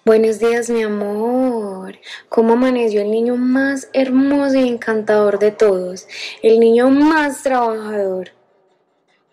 Buenos días, mi amor. ¿Cómo amaneció el niño más hermoso y encantador de todos? El niño más trabajador.